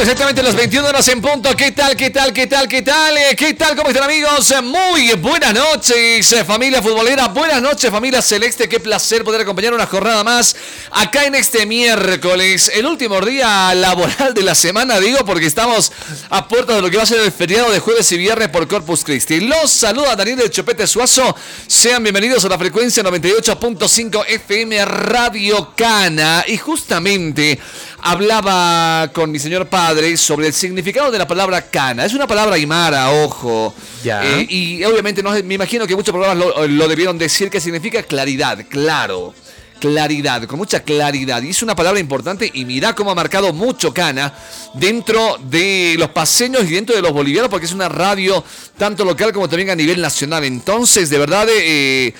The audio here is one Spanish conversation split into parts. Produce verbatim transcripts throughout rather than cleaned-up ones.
exactamente las veintiuna horas en punto. ¿Qué tal, qué tal, qué tal, qué tal? ¿Qué tal? ¿Cómo están, amigos? Muy buenas noches, familia futbolera. Buenas noches, familia celeste. Qué placer poder acompañar una jornada más acá en este miércoles. El último día laboral de la semana, digo, porque estamos a puerta de lo que va a ser el feriado de jueves y viernes por Corpus Christi. Los saluda Daniel del Chopete Suazo. Sean bienvenidos a la frecuencia noventa y ocho punto cinco F M Radio Cana. Y justamente hablaba con mi señor padre sobre el significado de la palabra cana. Es una palabra aymara, ojo. Ya. Eh, y obviamente no, me imagino que muchos programas lo, lo debieron decir, que significa claridad, claro. Claridad, con mucha claridad. Y es una palabra importante y mirá cómo ha marcado mucho cana dentro de los paseños y dentro de los bolivianos, porque es una radio tanto local como también a nivel nacional. Entonces, de verdad, eh,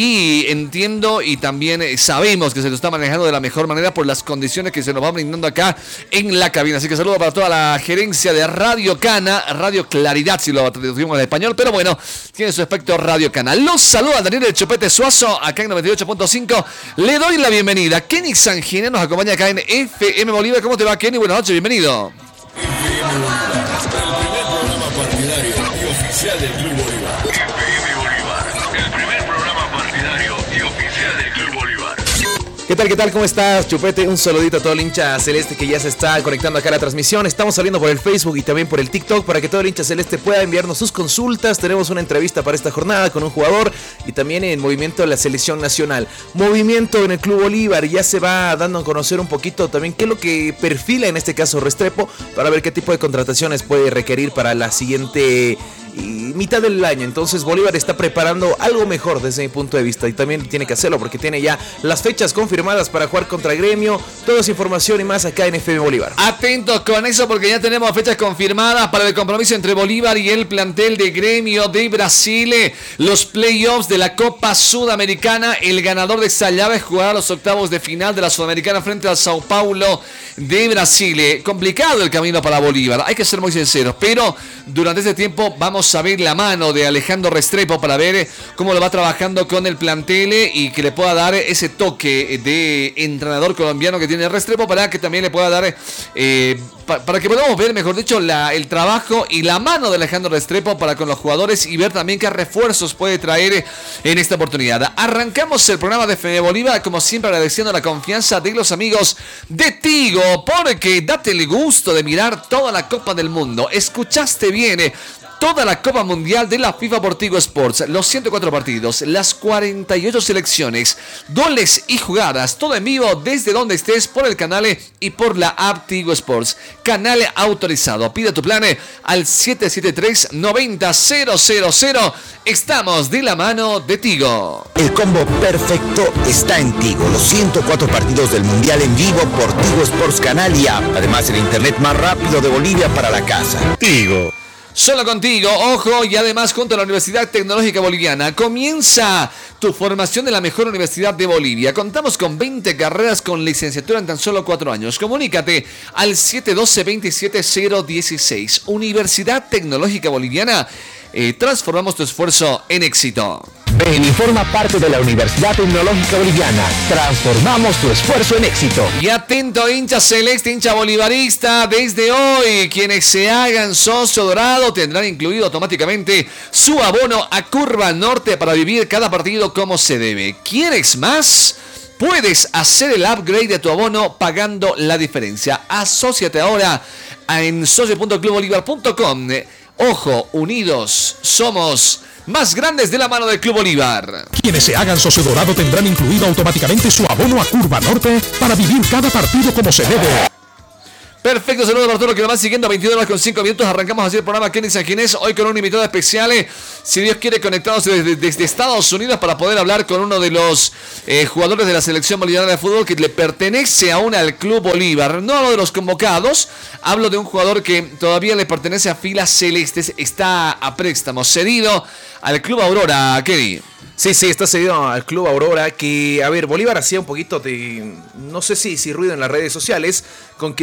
y entiendo y también eh, sabemos que se lo está manejando de la mejor manera por las condiciones que se nos va brindando acá en la cabina. Así que saludo para toda la gerencia de Radio Cana, Radio Claridad, si lo traducimos al español, pero bueno, tiene su aspecto Radio Cana. Los saluda Daniel del Chopete Suazo, acá en noventa y ocho punto cinco. Le doy la bienvenida. Kenny Sangina nos acompaña acá en F M Bolívar. ¿Cómo te va, Kenny? Buenas noches, bienvenido. F M Bolívar, el primer programa partidario y oficial del Club Bolívar. F M Bolívar, el primer programa partidario y oficial del Club Bolívar. ¿Qué tal, qué tal? ¿Cómo estás, Chupete? Un saludito a todo el hincha celeste que ya se está conectando acá a la transmisión. Estamos saliendo por el Facebook y también por el TikTok para que todo el hincha celeste pueda enviarnos sus consultas. Tenemos una entrevista para esta jornada con un jugador y también en movimiento de la selección nacional. Movimiento en el Club Bolívar, ya se va dando a conocer un poquito también qué es lo que perfila en este caso Restrepo para ver qué tipo de contrataciones puede requerir para la siguiente y mitad del año. Entonces Bolívar está preparando algo mejor desde mi punto de vista y también tiene que hacerlo porque tiene ya las fechas confirmadas para jugar contra Gremio. Toda esa información y más acá en F M Bolívar. Atentos con eso porque ya tenemos fechas confirmadas para el compromiso entre Bolívar y el plantel de Gremio de Brasil. Los playoffs de la Copa Sudamericana. El ganador de esta llave jugará los octavos de final de la Sudamericana frente al Sao Paulo de Brasil. Complicado el camino para Bolívar, hay que ser muy sinceros, pero durante este tiempo vamos a ver la mano de Alejandro Restrepo para ver cómo lo va trabajando con el plantel y que le pueda dar ese toque de entrenador colombiano que tiene Restrepo para que también le pueda dar eh, pa, para que podamos ver, mejor dicho, la, el trabajo y la mano de Alejandro Restrepo para con los jugadores y ver también qué refuerzos puede traer en esta oportunidad. Arrancamos el programa de F M Bolívar como siempre agradeciendo la confianza de los amigos de Tigo, porque date el gusto de mirar toda la Copa del Mundo. Escuchaste bien, eh, toda la Copa Mundial de la FIFA por Tigo Sports, los ciento cuatro partidos, las cuarenta y ocho selecciones, goles y jugadas, todo en vivo desde donde estés por el canal y por la app Tigo Sports. Canal autorizado. Pide tu plan al siete siete tres, noventa, cero cero cero. Estamos de la mano de Tigo. El combo perfecto está en Tigo. Los ciento cuatro partidos del Mundial en vivo por Tigo Sports Canal y app. Además, el internet más rápido de Bolivia para la casa. Tigo. Solo contigo, ojo, y además junto a la Universidad Tecnológica Boliviana comienza tu formación de la mejor universidad de Bolivia. Contamos con veinte carreras con licenciatura en tan solo cuatro años. Comunícate al siete uno dos, dos siete cero uno seis. Universidad Tecnológica Boliviana, eh, transformamos tu esfuerzo en éxito. Ven y forma parte de la Universidad Tecnológica Boliviana. Transformamos tu esfuerzo en éxito. Y atento, hincha celeste, hincha bolivarista, desde hoy quienes se hagan socio dorado tendrán incluido automáticamente su abono a Curva Norte para vivir cada partido como se debe. ¿Quieres más? Puedes hacer el upgrade de tu abono pagando la diferencia. Asóciate ahora en socio punto club bolivar punto com. Ojo, unidos somos más grandes de la mano del Club Bolívar. Quienes se hagan socio dorado tendrán incluido automáticamente su abono a Curva Norte para vivir cada partido como se debe. Perfecto, saludos para todos los que nos van siguiendo. veintidós horas con cinco minutos. Arrancamos así el programa Kenny Sanginés. Hoy con un invitado especial, si Dios quiere, conectados desde, desde Estados Unidos para poder hablar con uno de los eh, jugadores de la selección boliviana de fútbol que le pertenece aún al Club Bolívar. No hablo de los convocados, hablo de un jugador que todavía le pertenece a filas celestes. Está a préstamo, cedido al Club Aurora, Kenny. Sí, sí, está cedido al Club Aurora, que, a ver, Bolívar hacía un poquito de, no sé si, si ruido en las redes sociales, con que Sebastián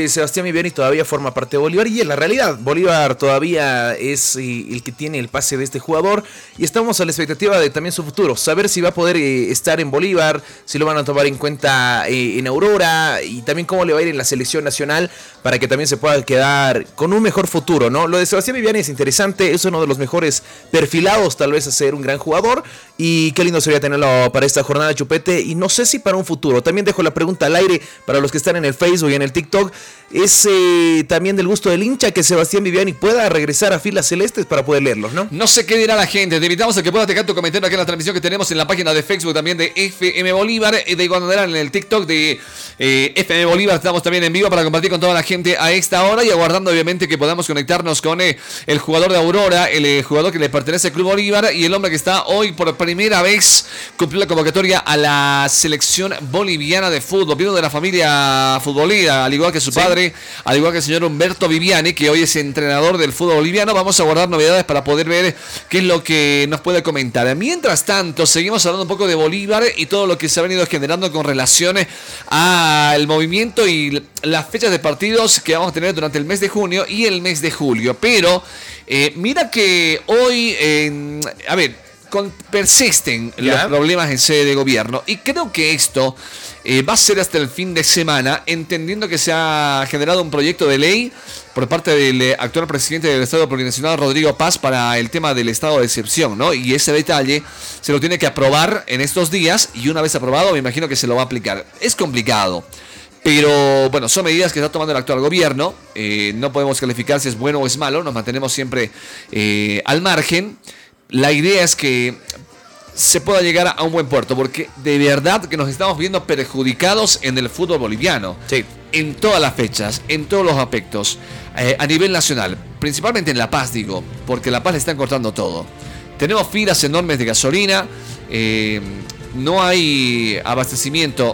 Viviani todavía forma parte de Bolívar y en la realidad Bolívar todavía es eh, el que tiene el pase de este jugador y estamos a la expectativa de también su futuro, saber si va a poder eh, estar en Bolívar, si lo van a tomar en cuenta eh, en Aurora y también cómo le va a ir en la selección nacional para que también se pueda quedar con un mejor futuro, ¿no? Lo de Sebastián Viviani es interesante, es uno de los mejores perfilados tal vez a ser un gran jugador y qué lindo sería tenerlo para esta jornada, Chupete, y no sé si para un futuro. También dejo la pregunta al aire para los que están en el Facebook y en el TikTok. Es eh, también del gusto del hincha que Sebastián Viviani pueda regresar a filas celestes para poder leerlos, ¿no? No sé qué dirá la gente. Te invitamos a que puedas dejar tu comentario aquí en la transmisión que tenemos en la página de Facebook también de F M Bolívar, de igual manera en el TikTok de eh, F M Bolívar. Estamos también en vivo para compartir con toda la gente a esta hora y aguardando obviamente que podamos conectarnos con eh, el jugador de Aurora, el eh, jugador que le pertenece al Club Bolívar y el hombre que está hoy por primera vez cumplió la convocatoria a la selección boliviana de fútbol. Vino de la familia futbolera, al igual que su sí. padre, al igual que el señor Humberto Viviani, que hoy es entrenador del fútbol boliviano. Vamos a guardar novedades para poder ver qué es lo que nos puede comentar. Mientras tanto, seguimos hablando un poco de Bolívar y todo lo que se ha venido generando con relaciones al movimiento y las fechas de partidos que vamos a tener durante el mes de junio y el mes de julio. Pero eh, mira que hoy, eh, a ver, Con, persisten ¿Ya? los problemas en sede de gobierno y creo que esto eh, va a ser hasta el fin de semana, entendiendo que se ha generado un proyecto de ley por parte del eh, actual presidente del Estado Plurinacional, Rodrigo Paz, para el tema del estado de excepción, ¿no? Y ese detalle se lo tiene que aprobar en estos días y una vez aprobado me imagino que se lo va a aplicar. Es complicado, pero bueno, son medidas que está tomando el actual gobierno. Eh, no podemos calificar si es bueno o es malo, nos mantenemos siempre eh, al margen. La idea es que se pueda llegar a un buen puerto, porque de verdad que nos estamos viendo perjudicados en el fútbol boliviano. Sí. En todas las fechas, en todos los aspectos, eh, a nivel nacional, principalmente en La Paz, digo, porque La Paz le están cortando todo. Tenemos filas enormes de gasolina, eh, no hay abastecimiento,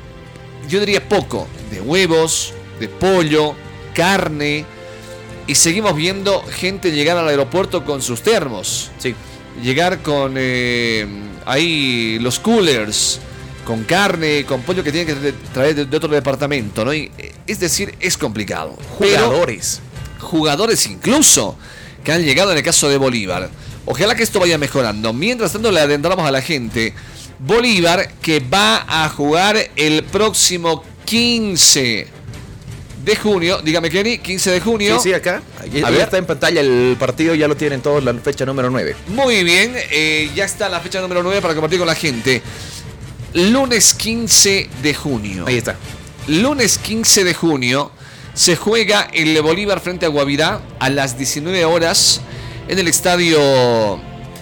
yo diría poco, de huevos, de pollo, carne. Y seguimos viendo gente llegar al aeropuerto con sus termos. Sí. Llegar con eh, ahí los coolers, con carne, con pollo que tienen que traer de, de otro departamento, ¿no? Y, es decir, es complicado. Jugadores. Pero, jugadores incluso, que han llegado en el caso de Bolívar. Ojalá que esto vaya mejorando. Mientras tanto, le adentramos a la gente. Bolívar que va a jugar el próximo quince de junio, dígame Kenny, quince de junio. Sí, sí, acá. Ya está en pantalla el partido, ya lo tienen todos, la fecha número nueve. Muy bien, eh, ya está la fecha número nueve para compartir con la gente. Lunes quince de junio. Ahí está. Lunes quince de junio se juega el Bolívar frente a Guavirá a las diecinueve horas en el estadio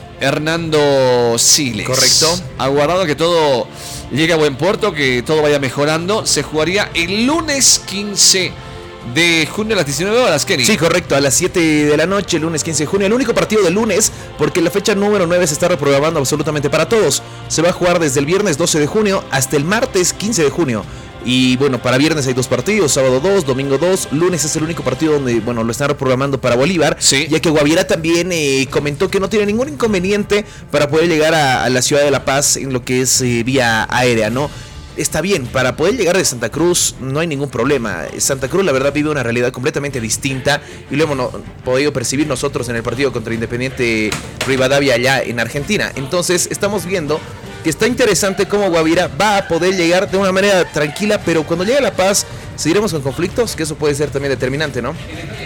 Hernando Siles. Correcto. Aguardando que todo llegue a buen puerto, que todo vaya mejorando. Se jugaría el lunes quince de junio a las diecinueve horas, Kenny. Sí, correcto, a las siete de la noche, lunes quince de junio. El único partido del lunes, porque la fecha número nueve se está reprogramando absolutamente para todos. Se va a jugar desde el viernes doce de junio hasta el martes quince de junio. Y bueno, para viernes hay dos partidos, sábado dos, domingo dos, lunes es el único partido donde, bueno, lo están reprogramando para Bolívar, sí. Ya que Guavirá también eh, comentó que no tiene ningún inconveniente para poder llegar a, a la ciudad de La Paz en lo que es eh, vía aérea, ¿no? Está bien, para poder llegar de Santa Cruz no hay ningún problema. Santa Cruz la verdad vive una realidad completamente distinta y lo hemos no, podido percibir nosotros en el partido contra Independiente Rivadavia allá en Argentina. Entonces estamos viendo que está interesante cómo Guavirá va a poder llegar de una manera tranquila, pero cuando llegue a La Paz seguiremos con conflictos, que eso puede ser también determinante, ¿no?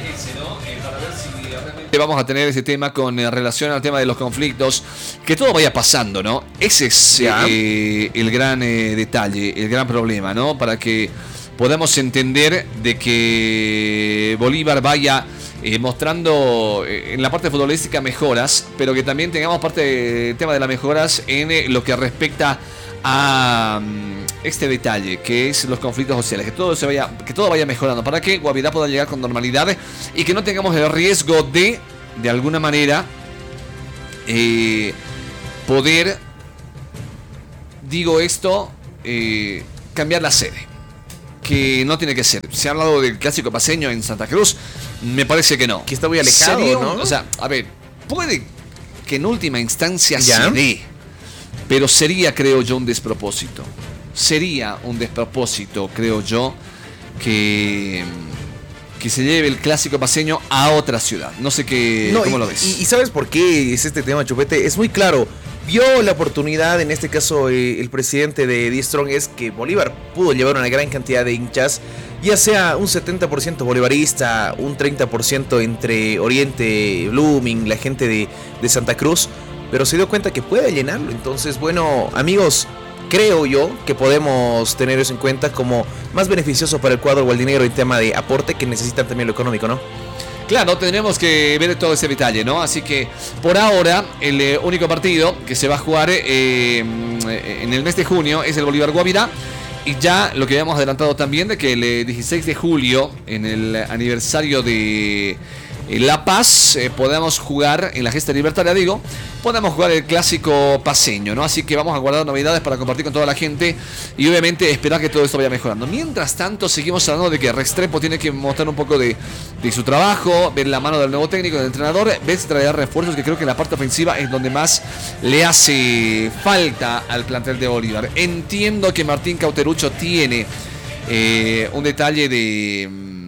Vamos a tener ese tema con eh, relación al tema de los conflictos, que todo vaya pasando, ¿no? Ese es eh, el gran eh, detalle, el gran problema, ¿no? Para que podamos entender de que Bolívar vaya eh, mostrando eh, en la parte futbolística mejoras, pero que también tengamos parte del tema de las mejoras en eh, lo que respecta a um, este detalle, que es los conflictos sociales, que todo se vaya, que todo vaya mejorando para que Guavirá pueda llegar con normalidad y que no tengamos el riesgo de, de alguna manera, eh, poder, digo esto, eh, cambiar la sede, que no tiene que ser. Se ha hablado del clásico paceño en Santa Cruz, me parece que no. Que está muy alejado, Sería un, ¿no? O sea, a ver, puede que en última instancia ¿Ya? se dé, pero sería, creo yo, un despropósito. Sería un despropósito, creo yo, que que se lleve el clásico paceño a otra ciudad. No sé qué, no, cómo y, lo ves. Y, y ¿sabes por qué es este tema, Chupete? Es muy claro. Vio la oportunidad, en este caso eh, el presidente de D-Strong, es que Bolívar pudo llevar una gran cantidad de hinchas, ya sea un setenta por ciento bolivarista, un treinta por ciento entre Oriente, Blooming, la gente de, de Santa Cruz, pero se dio cuenta que puede llenarlo. Entonces, bueno, amigos, creo yo que podemos tener eso en cuenta como más beneficioso para el cuadro gualdinegro en tema de aporte, que necesitan también lo económico, ¿no? Claro, tendremos que ver todo ese detalle, ¿no? Así que por ahora el eh, único partido que se va a jugar eh, en el mes de junio es el Bolívar Guavirá. Y ya lo que habíamos adelantado también de que el eh, dieciséis de julio, en el aniversario de eh, La Paz, eh, podamos jugar en la gesta libertaria, digo, podamos jugar el clásico paceño, ¿no? Así que vamos a guardar novedades para compartir con toda la gente y obviamente esperar que todo esto vaya mejorando. Mientras tanto, seguimos hablando de que Restrepo tiene que mostrar un poco de, de su trabajo, ver la mano del nuevo técnico, del entrenador, ver si traerá refuerzos, que creo que en la parte ofensiva es donde más le hace falta al plantel de Bolívar. Entiendo que Martín Cauterucho tiene eh, un detalle de,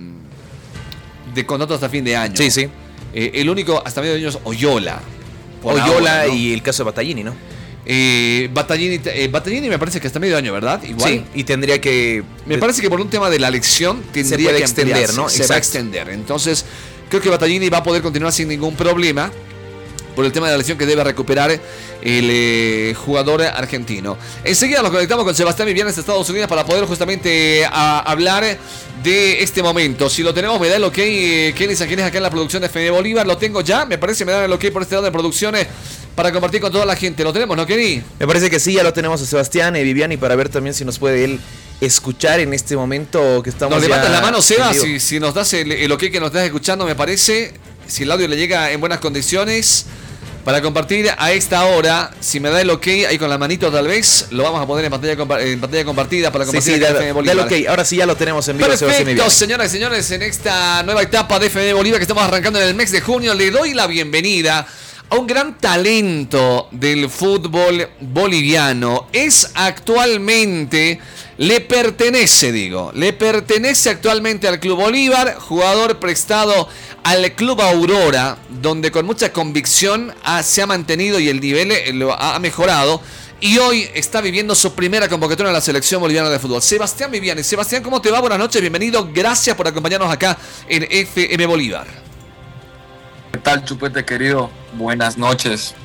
de contrato hasta fin de año. Sí, sí. Eh, el único hasta medio de año es Oyola. Oyola ahora, ¿no? Y el caso de Battaglini, ¿no? Eh, Battaglini, eh, Battaglini me parece que hasta medio año, ¿verdad? Igual. Sí, y tendría que... Me parece que por un tema de la elección tendría se puede que extender, ¿no? Se va a extender. Entonces, creo que Battaglini va a poder continuar sin ningún problema por el tema de la lesión que debe recuperar el eh, jugador argentino. Enseguida nos conectamos con Sebastián Vivianes de Estados Unidos para poder justamente a, hablar de este momento. Si lo tenemos, me da el ok eh, Kenny Sanguínez acá en la producción de F M Bolívar. Lo tengo ya, me parece, me da el ok por este lado de producciones para compartir con toda la gente. ¿Lo tenemos, no, Kenny? Me parece que sí, ya lo tenemos a Sebastián y Viviani para ver también si nos puede él escuchar en este momento que estamos. Nos levantas ya la mano, Seba, en vivo. si, si nos das el, el ok que nos estás escuchando, me parece. Si el audio le llega en buenas condiciones para compartir a esta hora, si me da el ok ahí con la manito tal vez, lo vamos a poner en pantalla, compa- en pantalla compartida para compartir. Sí, sí, acá en da, F M Bolívar. dale ok, ahora sí ya lo tenemos en vivo. Sebastián Perfecto, Viviani. señoras y señores, en esta nueva etapa de F M Bolívar que estamos arrancando en el mes de junio, le doy la bienvenida a un gran talento del fútbol boliviano. Es actualmente, le pertenece, digo, le pertenece actualmente al Club Bolívar, jugador prestado al Club Aurora, donde con mucha convicción ha, se ha mantenido y el nivel eh, lo ha mejorado. Y hoy está viviendo su primera convocatoria en la selección boliviana de fútbol. Sebastián Viviani. Sebastián, ¿cómo te va? Buenas noches, bienvenido. Gracias por acompañarnos acá en F M Bolívar. ¿Qué tal, Chupete querido? Buenas noches.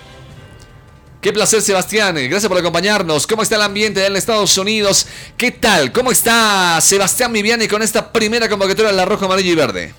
Qué placer, Sebastián. Gracias por acompañarnos. ¿Cómo está el ambiente en Estados Unidos? ¿Qué tal? ¿Cómo está Sebastián Viviani con esta primera convocatoria en la roja, amarillo y verde?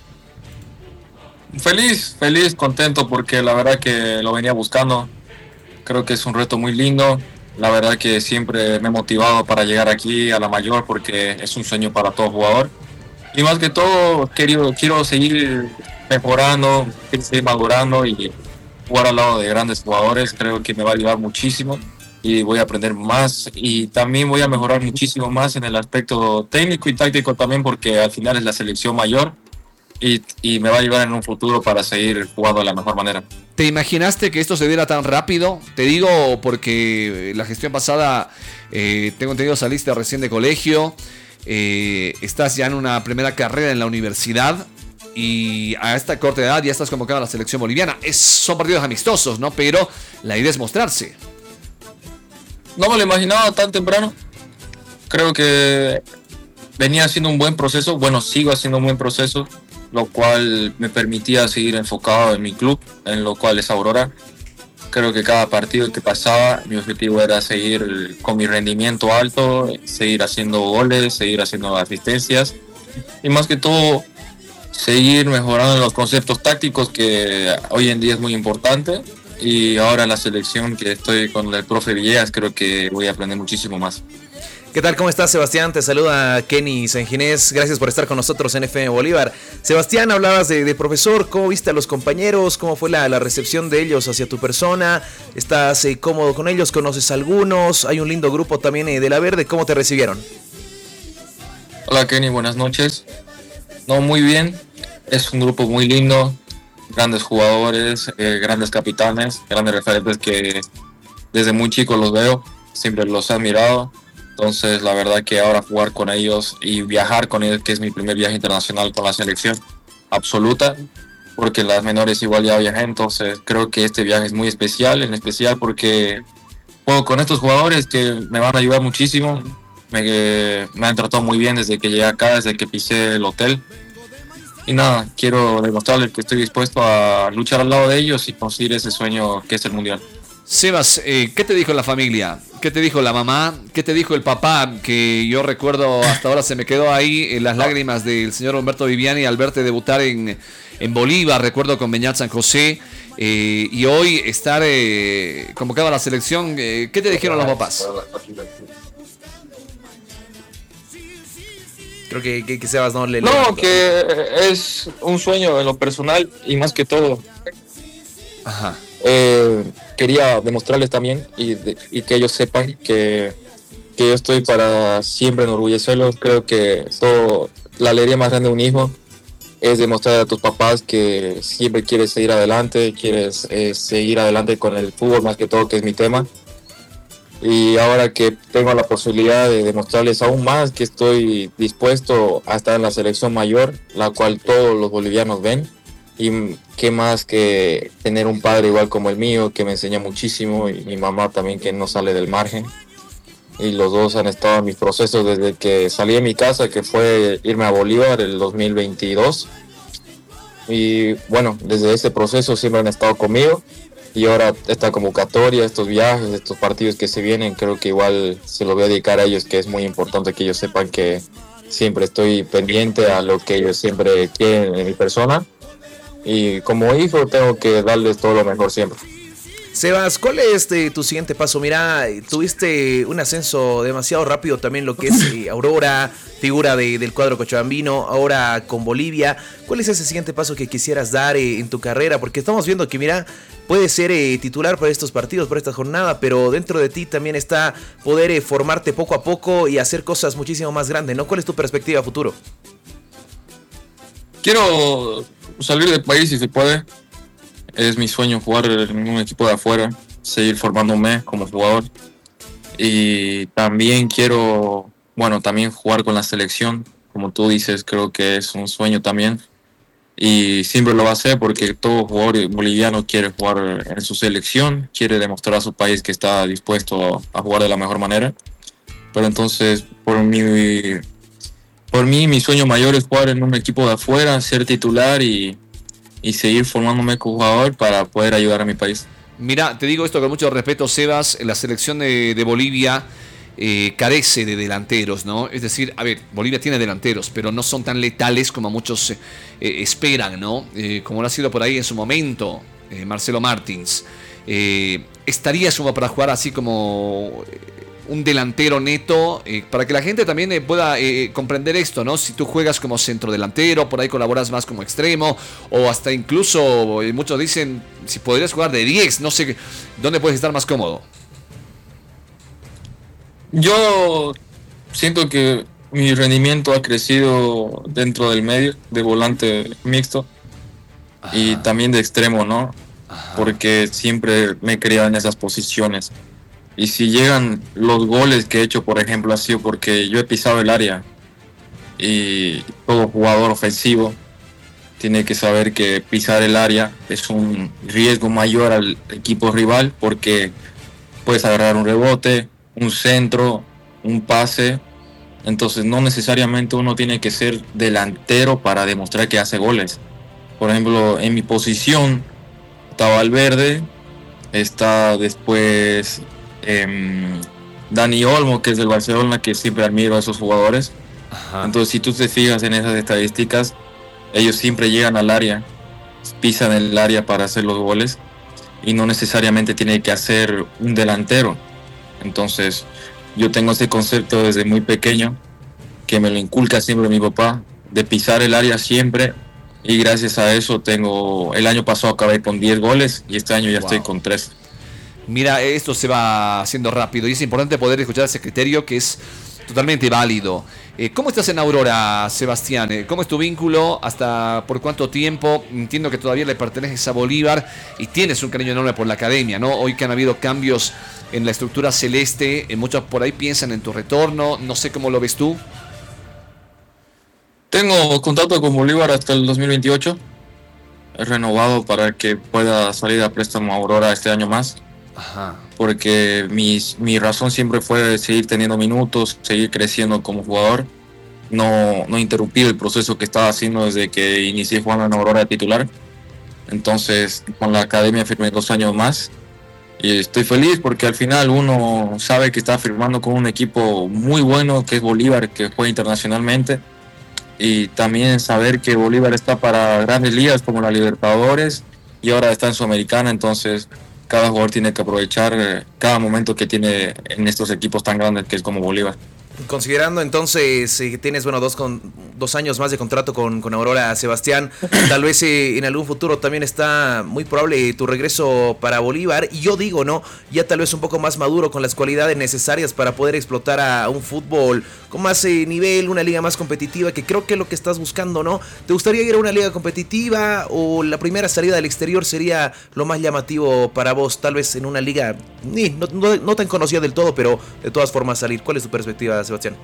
Feliz, feliz, contento porque la verdad que lo venía buscando. Creo que es un reto muy lindo. La verdad que siempre me he motivado para llegar aquí a la mayor porque es un sueño para todo jugador. Y más que todo, quiero, quiero seguir mejorando, quiero seguir madurando y jugar al lado de grandes jugadores. Creo que me va a ayudar muchísimo y voy a aprender más. Y también voy a mejorar muchísimo más en el aspecto técnico y táctico también porque al final es la selección mayor. Y, y me va a ayudar en un futuro para seguir jugando de la mejor manera. ¿Te imaginaste que esto se diera tan rápido? Te digo porque la gestión pasada, eh, tengo entendido, saliste recién de colegio, eh, estás ya en una primera carrera en la universidad y a esta corta edad ya estás convocado a la selección boliviana. Es, son partidos amistosos, ¿no? Pero la idea es mostrarse. No me lo imaginaba tan temprano. Creo que venía haciendo un buen proceso. Bueno, sigo haciendo un buen proceso, lo cual me permitía seguir enfocado en mi club, en lo cual es Aurora. Creo que cada partido que pasaba, mi objetivo era seguir con mi rendimiento alto, seguir haciendo goles, seguir haciendo asistencias y más que todo seguir mejorando los conceptos tácticos, que hoy en día es muy importante. Y ahora en la selección que estoy con el profe Villegas, creo que voy a aprender muchísimo más. ¿Qué tal? ¿Cómo estás, Sebastián? Te saluda Kenny Sanguínez. Gracias por estar con nosotros en F M Bolívar. Sebastián, hablabas de, de profesor. ¿Cómo viste a los compañeros? ¿Cómo fue la, la recepción de ellos hacia tu persona? ¿Estás eh, cómodo con ellos? ¿Conoces a algunos? Hay un lindo grupo también eh, de La Verde. ¿Cómo te recibieron? Hola, Kenny. Buenas noches. No, muy bien. Es un grupo muy lindo. Grandes jugadores, eh, grandes capitanes, grandes referentes que desde muy chico los veo. Siempre los he admirado. Entonces, la verdad que ahora jugar con ellos y viajar con ellos, que es mi primer viaje internacional con la selección absoluta, porque las menores igual ya viajé, entonces creo que este viaje es muy especial, en especial porque juego con estos jugadores que me van a ayudar muchísimo, me, me han tratado muy bien desde que llegué acá, desde que pisé el hotel. Y nada, quiero demostrarles que estoy dispuesto a luchar al lado de ellos y conseguir ese sueño que es el Mundial. Sebas, eh, ¿qué te dijo la familia? ¿Qué te dijo la mamá? ¿Qué te dijo el papá? Que yo recuerdo hasta ahora se me quedó ahí en las lágrimas del señor Humberto Viviani al verte debutar en, en Bolívar, recuerdo con Beñat San José, eh, y hoy estar eh, convocado a la selección. Eh, ¿Qué te dijeron los papás? Creo que, que, que Sebas no le... No, que es un sueño en lo personal y más que todo. Ajá. Eh, quería demostrarles también y, de, y que ellos sepan que, que yo estoy para siempre enorgullecerlos. Creo que todo, la alegría más grande de un hijo es demostrar a tus papás que siempre quieres seguir adelante, quieres eh, seguir adelante con el fútbol más que todo, que es mi tema. Y ahora que tengo la posibilidad de demostrarles aún más que estoy dispuesto a estar en la selección mayor, la cual todos los bolivianos ven. Y qué más que tener un padre igual como el mío, que me enseña muchísimo, y mi mamá también, que no sale del margen. Y los dos han estado en mis procesos desde que salí de mi casa, que fue irme a Bolívar el dos mil veintidós. Y bueno, desde ese proceso siempre han estado conmigo. Y ahora esta convocatoria, estos viajes, estos partidos que se vienen, creo que igual se lo voy a dedicar a ellos, que es muy importante que ellos sepan que siempre estoy pendiente a lo que ellos siempre quieren en mi persona. Y como hijo tengo que darles todo lo mejor siempre. Sebas, ¿cuál es eh, tu siguiente paso? Mira, tuviste un ascenso demasiado rápido también, lo que es eh, Aurora, figura de, del cuadro cochabambino, ahora con Bolivia. ¿Cuál es ese siguiente paso que quisieras dar eh, en tu carrera? Porque estamos viendo que, mira, puedes ser eh, titular para estos partidos, para esta jornada, pero dentro de ti también está poder eh, formarte poco a poco y hacer cosas muchísimo más grandes, ¿no? ¿Cuál es tu perspectiva a futuro? Quiero salir del país si se puede. Es mi sueño jugar en un equipo de afuera, seguir formándome como jugador. Y también quiero, bueno, también jugar con la selección. Como tú dices, creo que es un sueño también. Y siempre lo va a hacer porque todo jugador boliviano quiere jugar en su selección, quiere demostrar a su país que está dispuesto a jugar de la mejor manera. Pero entonces, por mi, por mí, mi sueño mayor es jugar en un equipo de afuera, ser titular y y seguir formándome como jugador para poder ayudar a mi país. Mira, te digo esto con mucho respeto, Sebas, la selección de, de Bolivia eh, carece de delanteros, ¿no? Es decir, a ver, Bolivia tiene delanteros, pero no son tan letales como muchos eh, esperan, ¿no? Eh, como lo ha sido por ahí en su momento eh, Marcelo Martins. Eh, ¿Estarías como para jugar así como un delantero neto, eh, para que la gente también eh, pueda eh, comprender esto, ¿no? Si tú juegas como centrodelantero, por ahí colaboras más como extremo, o hasta incluso, eh, muchos dicen, si podrías jugar de diez, no sé, ¿dónde puedes estar más cómodo? Yo siento que mi rendimiento ha crecido dentro del medio, de volante mixto. Ajá. Y también de extremo, ¿no? Ajá. Porque siempre me he criado en esas posiciones. Y si llegan los goles que he hecho, por ejemplo, ha sido porque yo he pisado el área. Y todo jugador ofensivo tiene que saber que pisar el área es un riesgo mayor al equipo rival, porque puedes agarrar un rebote, un centro, un pase. Entonces no necesariamente uno tiene que ser delantero para demostrar que hace goles. Por ejemplo, en mi posición está Valverde, está después Eh, Dani Olmo, que es del Barcelona, que siempre admiro a esos jugadores. Ajá. Entonces, si tú te fijas en esas estadísticas, ellos siempre llegan al área, pisan el área para hacer los goles, y no necesariamente tiene que hacer un delantero. Entonces, yo tengo ese concepto desde muy pequeño, que me lo inculca siempre mi papá, de pisar el área siempre, y gracias a eso tengo, el año pasado acabé con diez goles, y este año ya wow. estoy con tres. Mira, esto se va haciendo rápido y es importante poder escuchar ese criterio que es totalmente válido. Eh, ¿Cómo estás en Aurora, Sebastián? Eh, ¿Cómo es tu vínculo? ¿Hasta por cuánto tiempo? Entiendo que todavía le perteneces a Bolívar y tienes un cariño enorme por la academia, ¿no? Hoy que han habido cambios en la estructura celeste, eh, muchos por ahí piensan en tu retorno. No sé cómo lo ves tú. Tengo contrato con Bolívar hasta el dos mil veintiocho. He renovado para que pueda salir a préstamo a Aurora este año más. Ajá. Porque mi, mi razón siempre fue seguir teniendo minutos, seguir creciendo como jugador, no, no interrumpir el proceso que estaba haciendo desde que inicié jugando en Aurora de titular. Entonces con la academia firmé dos años más y estoy feliz porque al final uno sabe que está firmando con un equipo muy bueno que es Bolívar, que juega internacionalmente, y también saber que Bolívar está para grandes ligas como la Libertadores y ahora está en Sudamericana. Entonces cada jugador tiene que aprovechar eh, cada momento que tiene en estos equipos tan grandes que es como Bolívar. Considerando entonces que eh, tienes bueno dos con dos años más de contrato con, con Aurora, Sebastián, tal vez eh, en algún futuro también está muy probable tu regreso para Bolívar, y yo digo, ¿no? Ya tal vez un poco más maduro, con las cualidades necesarias para poder explotar a, a un fútbol con más eh, nivel, una liga más competitiva, que creo que es lo que estás buscando, ¿no? ¿Te gustaría ir a una liga competitiva o la primera salida del exterior sería lo más llamativo para vos? Tal vez en una liga ni, no, no, no tan conocida del todo, pero de todas formas salir. ¿Cuál es tu perspectiva, Sebastián?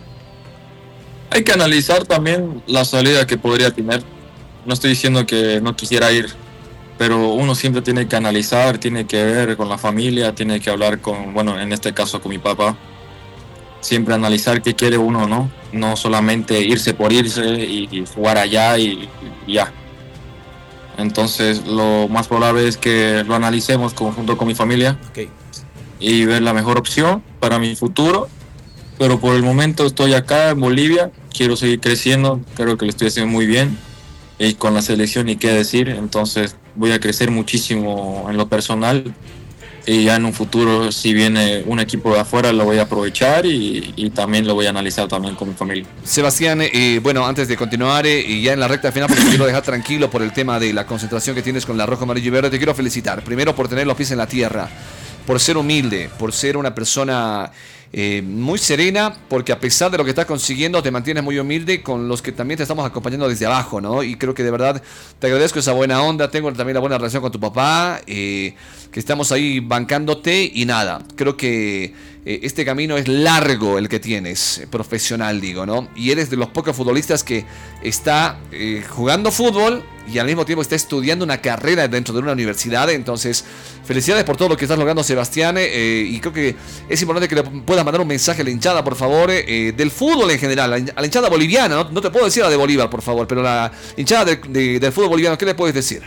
Hay que analizar también la salida que podría tener. No estoy diciendo que no quisiera ir, pero uno siempre tiene que analizar, tiene que ver con la familia, tiene que hablar con, bueno, en este caso con mi papá. Siempre analizar qué quiere uno, ¿no? No solamente irse por irse y, y jugar allá y, y ya. Entonces lo más probable es que lo analicemos conjunto con mi familia, okay, y ver la mejor opción para mi futuro. Pero por el momento estoy acá en Bolivia, quiero seguir creciendo, creo que lo estoy haciendo muy bien, y con la selección ni qué decir. Entonces voy a crecer muchísimo en lo personal, y ya en un futuro si viene un equipo de afuera lo voy a aprovechar y, y también lo voy a analizar también con mi familia. Sebastián, eh, bueno, antes de continuar eh, y ya en la recta final, porque te quiero dejar tranquilo por el tema de la concentración que tienes con la roja, amarillo y verde, te quiero felicitar, primero por tener los pies en la tierra, por ser humilde, por ser una persona eh, muy serena, porque a pesar de lo que estás consiguiendo te mantienes muy humilde con los que también te estamos acompañando desde abajo, ¿no? Y creo que de verdad te agradezco esa buena onda, tengo también la buena relación con tu papá, eh, que estamos ahí bancándote y nada, creo que eh, este camino es largo el que tienes, eh, profesional digo, ¿no? Y eres de los pocos futbolistas que está eh, jugando fútbol y al mismo tiempo está estudiando una carrera dentro de una universidad. Entonces, felicidades por todo lo que estás logrando, Sebastián, eh, y creo que es importante que le puedas mandar un mensaje a la hinchada, por favor, eh, del fútbol en general, a la hinchada boliviana, ¿no? No te puedo decir la de Bolívar, por favor, pero la hinchada de, de, del fútbol boliviano, ¿qué le puedes decir?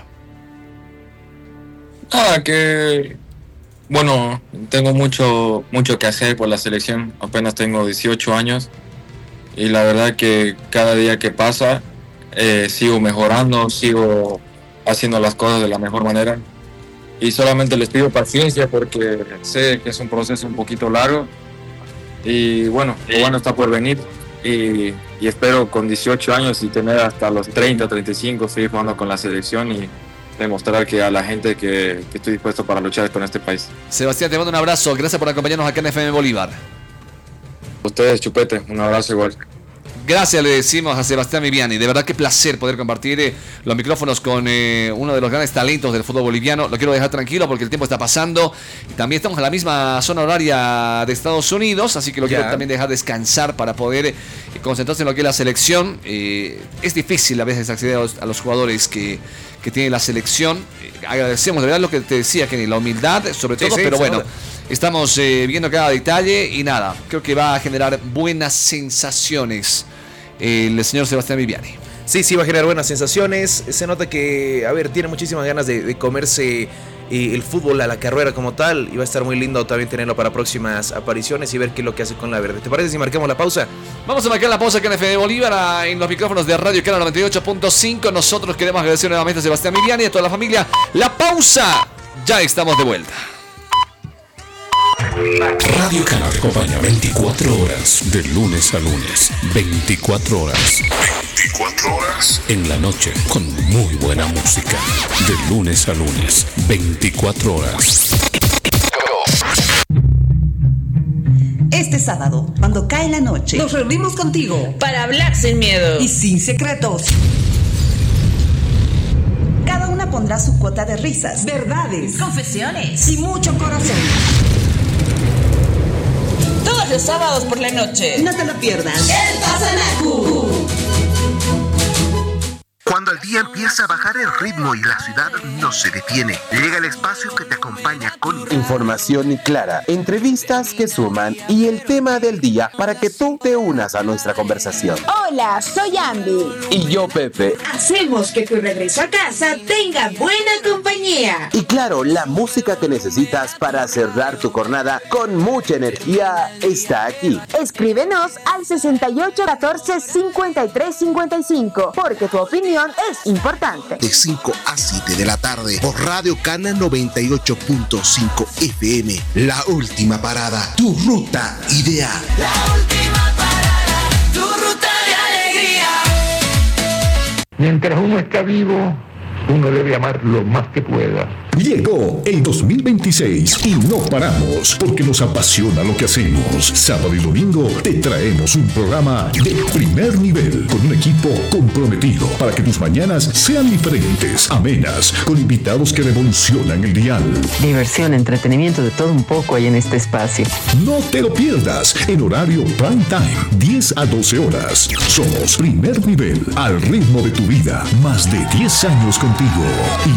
Ah, que bueno, tengo mucho, mucho que hacer por la selección, apenas tengo dieciocho años y la verdad que cada día que pasa eh, sigo mejorando, sigo haciendo las cosas de la mejor manera y solamente les pido paciencia porque sé que es un proceso un poquito largo y bueno, lo bueno está por venir y, y espero con dieciocho años y tener hasta los treinta, treinta y cinco seguir jugando con la selección y demostrar que a la gente que, que estoy dispuesto para luchar con este país. Sebastián, te mando un abrazo, gracias por acompañarnos acá en F M Bolívar. Ustedes, Chupete, un abrazo igual. Gracias le decimos a Sebastián Viviani, de verdad qué placer poder compartir eh, los micrófonos con eh, uno de los grandes talentos del fútbol boliviano. Lo quiero dejar tranquilo porque el tiempo está pasando y también estamos en la misma zona horaria de Estados Unidos, así que lo yeah. quiero también dejar descansar para poder eh, concentrarse en lo que es la selección. Eh, es difícil a veces acceder a los, a los jugadores que, que tiene la selección. Eh, agradecemos de verdad lo que te decía, Kenny, la humildad sobre todo, sí, sí, pero bueno, duda. Estamos eh, viendo cada detalle y nada, creo que va a generar buenas sensaciones el señor Sebastián Viviani. Sí, sí, va a generar buenas sensaciones. Se nota que, a ver, tiene muchísimas ganas de, de comerse eh, el fútbol a la carrera como tal. Y va a estar muy lindo también tenerlo para próximas apariciones y ver qué es lo que hace con la verde. ¿Te parece si marcamos la pausa? Vamos a marcar la pausa acá en F M Bolívar, en los micrófonos de Radio Canal noventa y ocho punto cinco. Nosotros queremos agradecer nuevamente a Sebastián Viviani y a toda la familia. La pausa, ya estamos de vuelta. Radio Canal te acompaña veinticuatro horas, de lunes a lunes, veinticuatro horas. veinticuatro horas. En la noche, con muy buena música. De lunes a lunes, veinticuatro horas. Este sábado, cuando cae la noche, nos reunimos contigo para hablar sin miedo y sin secretos. Cada una pondrá su cuota de risas, verdades, confesiones y mucho corazón. Todos los sábados por la noche. No te lo pierdas. El Pasanacu. Cuando el día empieza a bajar el ritmo y la ciudad no se detiene, llega el espacio que te acompaña con información clara, entrevistas que suman y el tema del día para que tú te unas a nuestra conversación. Hola, soy Ambi. Y yo, Pepe. Hacemos que tu regreso a casa tenga buena compañía. Y claro, la música que necesitas para cerrar tu jornada con mucha energía está aquí. Escríbenos al sesenta y ocho catorce cincuenta y tres cincuenta y cinco, porque tu opinión es importante. De cinco a siete de la tarde por Radio Cana noventa y ocho punto cinco F M. La última parada, tu ruta ideal. La última parada, tu ruta de alegría. Mientras uno está vivo, uno debe amar lo más que pueda. Llegó el dos mil veintiséis y no paramos porque nos apasiona lo que hacemos. Sábado y domingo te traemos un programa de primer nivel con un equipo comprometido para que tus mañanas sean diferentes, amenas, con invitados que revolucionan el dial. Diversión, entretenimiento, de todo un poco hay en este espacio. No te lo pierdas en horario prime time, diez a doce horas. Somos Primer Nivel, al ritmo de tu vida, más de diez años contigo.